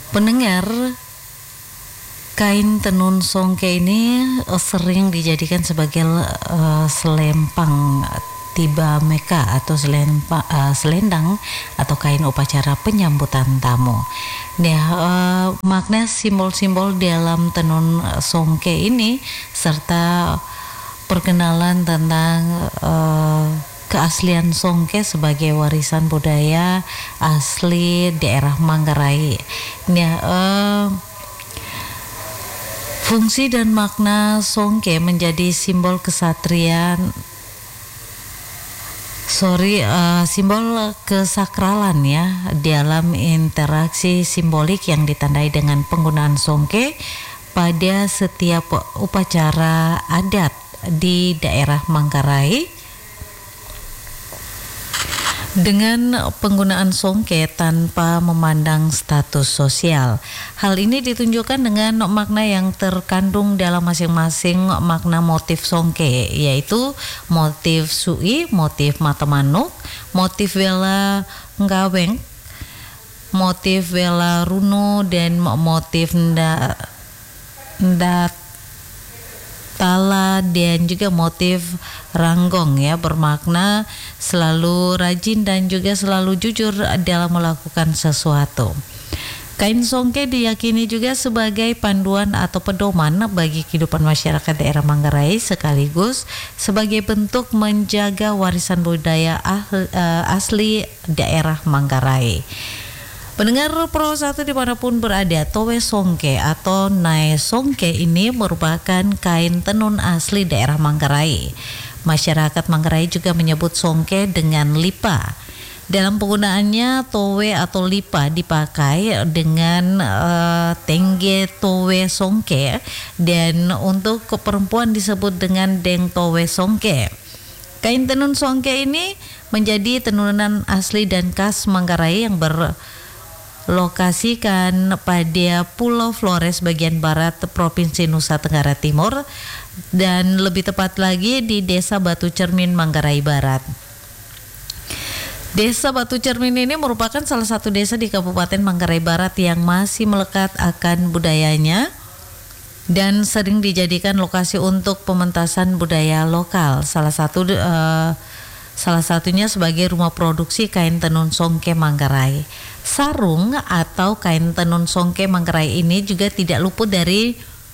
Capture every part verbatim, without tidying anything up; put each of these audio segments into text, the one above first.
Pendengar, kain tenun songke ini eh, sering dijadikan sebagai eh, selempang tiba meka atau selempang, eh, selendang atau kain upacara penyambutan tamu. Nah, eh, makna simbol-simbol dalam tenun songke ini serta perkenalan tentang eh, keaslian songke sebagai warisan budaya asli daerah Manggarai. Nah, eh, fungsi dan makna songke menjadi simbol kesatrian, sorry, uh, simbol kesakralan ya dalam interaksi simbolik yang ditandai dengan penggunaan songke pada setiap upacara adat di daerah Manggarai. Dengan penggunaan songke tanpa memandang status sosial. Hal ini ditunjukkan dengan makna yang terkandung dalam masing-masing makna motif songke, yaitu motif sui, motif mata manuk, motif wela ngaweng, motif wela runo, dan motif nda, nda tala, dan juga motif ranggong ya, bermakna selalu rajin dan juga selalu jujur dalam melakukan sesuatu. Kain songke diyakini juga sebagai panduan atau pedoman bagi kehidupan masyarakat daerah Manggarai sekaligus sebagai bentuk menjaga warisan budaya asli daerah Manggarai. Pendengar Pro satu dimanapun berada, towe songke atau nae songke ini merupakan kain tenun asli daerah Manggarai. Masyarakat Manggarai juga menyebut songke dengan lipa. Dalam penggunaannya, towe atau lipa dipakai dengan uh, tengge towe songke, dan untuk perempuan disebut dengan deng towe songke. Kain tenun songke ini menjadi tenunan asli dan khas Manggarai yang ber lokasikan pada Pulau Flores bagian barat Provinsi Nusa Tenggara Timur, dan lebih tepat lagi di Desa Batu Cermin, Manggarai Barat. Desa Batu Cermin ini merupakan salah satu desa di Kabupaten Manggarai Barat yang masih melekat akan budayanya dan sering dijadikan lokasi untuk pementasan budaya lokal. Salah satu uh, Salah satunya sebagai rumah produksi kain tenun songke Manggarai. Sarung atau kain tenun songke Manggarai ini juga tidak luput dari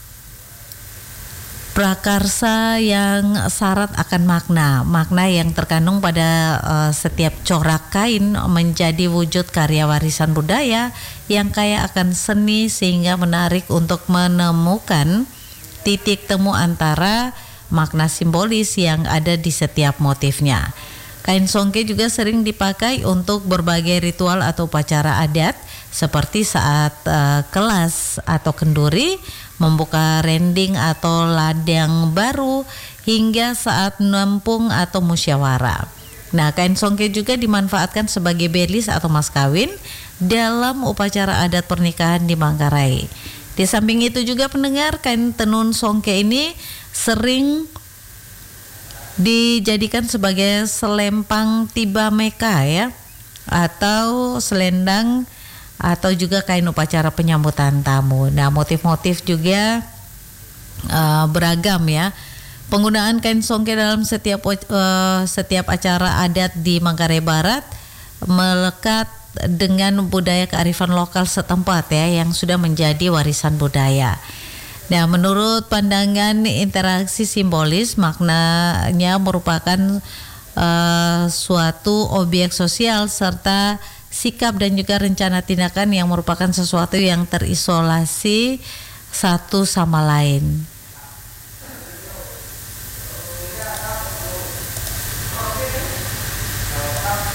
prakarsa yang syarat akan makna. Makna yang terkandung pada uh, setiap corak kain menjadi wujud karya warisan budaya yang kaya akan seni sehingga menarik untuk menemukan titik temu antara makna simbolis yang ada di setiap motifnya. Kain songke juga sering dipakai untuk berbagai ritual atau upacara adat seperti saat uh, kelas atau kenduri, membuka rending atau ladang baru, hingga saat nampung atau musyawarah. Nah, kain songke juga dimanfaatkan sebagai belis atau mas kawin dalam upacara adat pernikahan di Manggarai. Di samping itu juga pendengar, kain tenun songke ini sering dijadikan sebagai selempang tiba meka ya, atau selendang, atau juga kain upacara penyambutan tamu. Nah, motif-motif juga uh, beragam ya. Penggunaan kain songke dalam setiap uh, setiap acara adat di Manggarai Barat melekat dengan budaya kearifan lokal setempat ya, yang sudah menjadi warisan budaya. Nah, menurut pandangan interaksi simbolis, maknanya merupakan uh, suatu objek sosial serta sikap dan juga rencana tindakan yang merupakan sesuatu yang terisolasi satu sama lain.